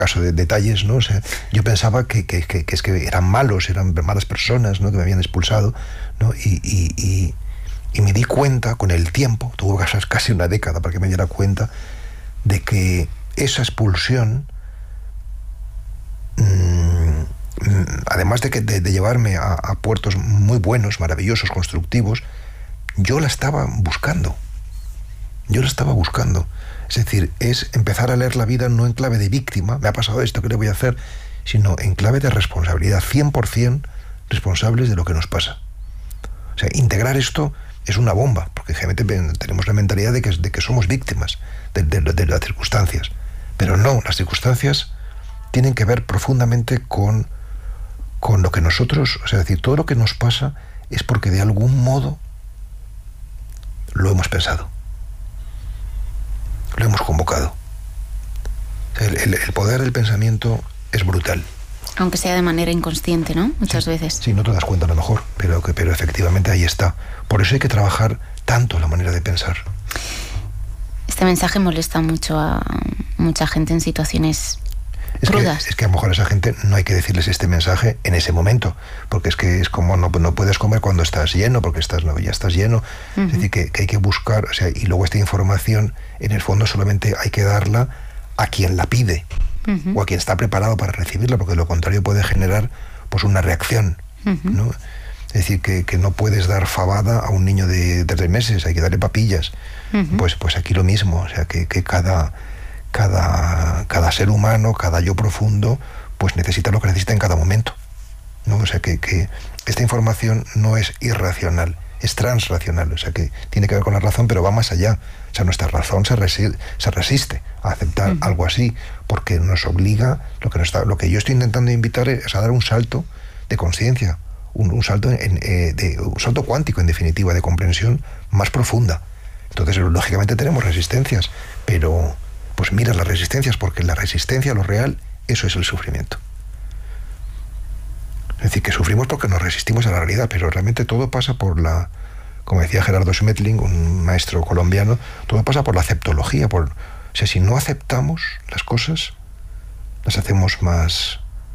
caso de detalles, ¿no? O sea, yo pensaba que es que eran malos, eran malas personas, ¿no? Que me habían expulsado, ¿no? Y me di cuenta con el tiempo, tuvo casi una década para que me diera cuenta de que esa expulsión, además de llevarme a puertos muy buenos, maravillosos, constructivos, yo la estaba buscando. Es decir, es empezar a leer la vida no en clave de víctima, me ha pasado esto, ¿qué le voy a hacer? Sino en clave de responsabilidad, 100% responsables de lo que nos pasa. O sea, integrar esto es una bomba, porque generalmente tenemos la mentalidad de que somos víctimas de las circunstancias. Pero no, las circunstancias tienen que ver profundamente con lo que nosotros, o sea, es decir, todo lo que nos pasa es porque de algún modo lo hemos pensado, lo hemos convocado. O sea, el poder del pensamiento es brutal. Aunque sea de manera inconsciente, ¿no? Muchas veces. Sí, no te das cuenta a lo mejor, pero efectivamente ahí está. Por eso hay que trabajar tanto la manera de pensar. Este mensaje molesta mucho a mucha gente en situaciones crudas. Es que a lo mejor a esa gente no hay que decirles este mensaje en ese momento, porque es como no puedes comer cuando estás lleno, porque ya estás lleno. Uh-huh. Es decir, que hay que buscar, o sea, y luego esta información, en el fondo solamente hay que darla a quien la pide, uh-huh, o a quien está preparado para recibirla, porque de lo contrario puede generar pues una reacción, uh-huh, ¿no? Es decir, que no puedes dar fabada a un niño de 3 meses, hay que darle papillas. Uh-huh. Pues aquí lo mismo, o sea, que cada ser humano, cada yo profundo, pues necesita lo que necesita en cada momento, ¿no? O sea, que esta información no es irracional, es transracional, o sea, que tiene que ver con la razón, pero va más allá. O sea, nuestra razón se resiste a aceptar, uh-huh, algo así, porque nos obliga, lo que yo estoy intentando invitar es a dar un salto de conciencia, un salto un salto cuántico, en definitiva, de comprensión más profunda. Entonces, lógicamente tenemos resistencias, pero pues mira las resistencias, porque la resistencia a lo real, eso es el sufrimiento. Es decir, que sufrimos porque nos resistimos a la realidad, pero realmente todo pasa por como decía Gerardo Schmetling, un maestro colombiano, todo pasa por la aceptología. O sea, si no aceptamos las cosas, las hacemos más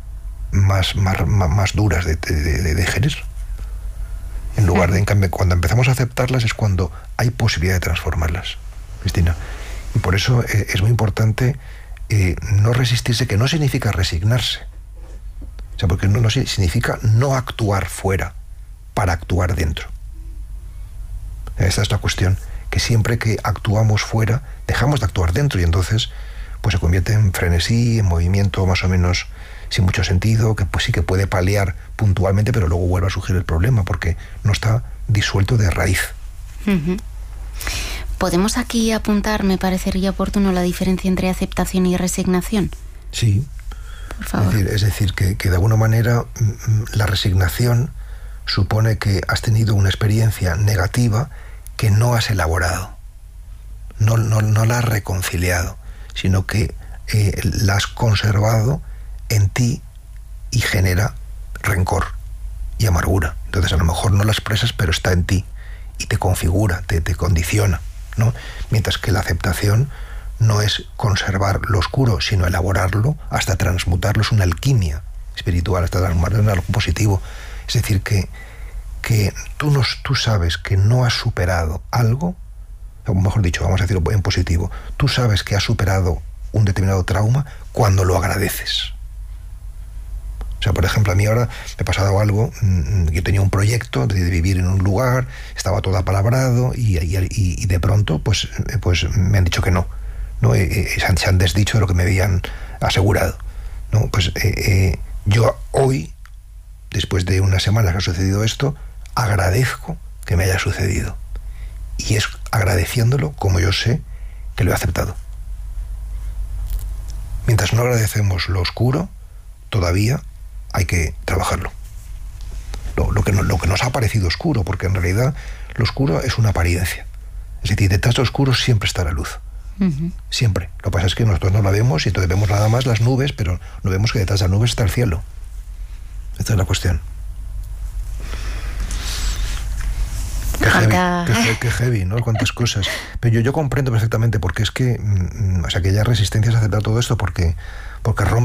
duras de digerir. En lugar de, en cambio, cuando empezamos a aceptarlas es cuando hay posibilidad de transformarlas, Cristina. Y por eso es muy importante no resistirse, que no significa resignarse. O sea, porque no significa no actuar fuera para actuar dentro. Esta es la cuestión, que siempre que actuamos fuera, dejamos de actuar dentro, y entonces pues se convierte en frenesí, en movimiento más o menos sin mucho sentido, que pues sí que puede paliar puntualmente, pero luego vuelve a surgir el problema, porque no está disuelto de raíz. Uh-huh. ¿Podemos aquí apuntar, me parecería oportuno, la diferencia entre aceptación y resignación? Sí. Por favor. Es decir, que de alguna manera la resignación supone que has tenido una experiencia negativa que no has elaborado, no la has reconciliado, sino que la has conservado en ti y genera rencor y amargura. Entonces a lo mejor no la expresas, pero está en ti y te configura, te condiciona, ¿no? Mientras que la aceptación no es conservar lo oscuro, sino elaborarlo hasta transmutarlo. Es una alquimia espiritual, hasta transmutarlo en algo positivo. Es decir, que tú sabes que no has superado algo, o mejor dicho, vamos a decirlo en positivo, tú sabes que has superado un determinado trauma cuando lo agradeces. O sea, por ejemplo, a mí ahora me ha pasado algo, yo tenía un proyecto de vivir en un lugar, estaba todo apalabrado y de pronto pues me han dicho que no, se han desdicho de lo que me habían asegurado, ¿no? Pues yo hoy, después de unas semanas que ha sucedido esto, agradezco que me haya sucedido, y es agradeciéndolo como yo sé que lo he aceptado. Mientras no agradecemos lo oscuro, todavía hay que trabajarlo. Lo que nos ha parecido oscuro, porque en realidad lo oscuro es una apariencia. Es decir, detrás de lo oscuro siempre está la luz. Uh-huh. Siempre. Lo que pasa es que nosotros no la vemos, y entonces vemos nada más las nubes, pero no vemos que detrás de las nubes está el cielo. Esta es la cuestión. Qué heavy, ¿no? Cuántas cosas. Pero yo comprendo perfectamente, porque es que, o sea, que haya resistencias a aceptar todo esto, porque rompe